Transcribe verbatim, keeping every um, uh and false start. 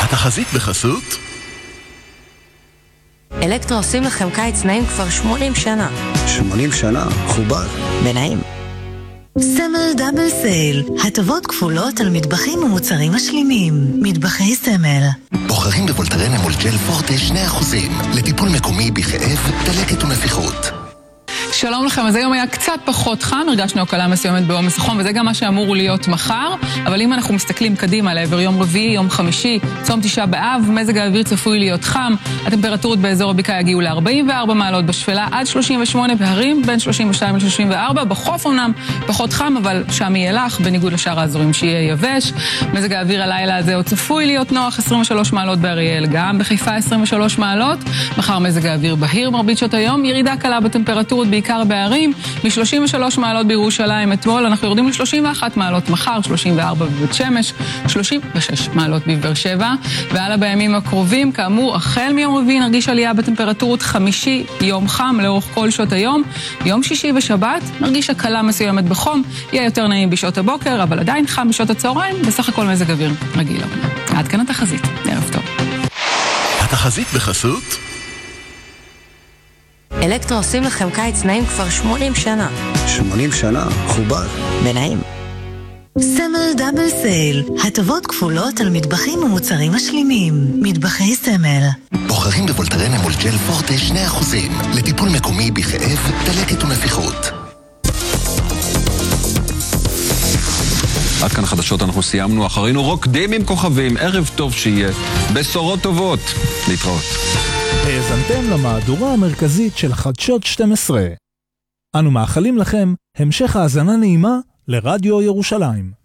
התחזית בחסות אלקטרה עושים לכם קיץ נעים כבר שמונים שנה. שמונים שנה? חובל. בנעים. סמל דאבל סייל, הטבות כפולות על מטבחים ומוצרים משלימים. מטבחי סמל. בוחרים בוולטרן אמול ג'ל פורטה שני אחוזים לטיפול מקומי בכאב, דלקת ונפיחות. שלום לכם, אז היום היה קצת פחות חם, הרגשנו הקלה מסוימת בעומס החום, וזה גם מה שאמור להיות מחר, אבל אם אנחנו מסתכלים קדימה לעבר יום רביעי, יום חמישי, צום תשעה באב, מזג האוויר צפוי להיות חם, הטמפרטורות באזור הבקעה יגיעו ל-ארבעים וארבע מעלות, בשפלה עד שלושים ושמונה, בהרים בין שלושים ושתיים ל-שלושים וארבע, בחוף אומנם פחות חם, אבל שם יהיה לך, בניגוד לשאר האזורים שיהיה יבש. מזג האוויר הלילה הזה עוד צפוי להיות נוח, עשרים ושלוש מעלות באריאל, גם בחיפה עשרים ושלוש מעלות, מחר מזג האוויר בהיר מרבית שעות היום, ירידה קלה בטמפרטורות בעיקר בערים, מ-שלושים ושלוש מעלות בירושלים אתמול, אנחנו יורדים ל-שלושים ואחת מעלות מחר, שלושים וארבע בבית שמש, שלושים ושש מעלות בבאר שבע, והלאה בימים הקרובים, כאמור, החל מיום רביעי נרגיש עלייה בטמפרטורות, חמישי יום חם לאורך כל שעות היום, יום שישי ושבת נרגיש הקלה מסוימת בחום, יהיה יותר נעים בשעות הבוקר, אבל עדיין חם בשעות הצהריים, בסך הכל מזג אוויר רגיל. עד כאן התחזית, ערב טוב. התחזית בחסות אלקטרה עושים לכם קיץ נעים כבר שמונים שנה. שמונים שנה? חובל. בנעים. סמל דאבל סייל, הטבות כפולות על מטבחים ומוצרים משלימים. מטבחי סמל. בוחרים בוולטרן אמול ג'ל פורטה שני אחוזים לטיפול מקומי בכאב, דלקת ונפיחות. עד כאן חדשות, אנחנו סיימנו, אחרינו רוקדים עם כוכבים, ערב טוב שיהיה, בשורות טובות, להתראות. האזנתם למהדורה המרכזית של חדשות שתים עשרה. אנו מאחלים לכם המשך האזנה נעימה לרדיו ירושלים.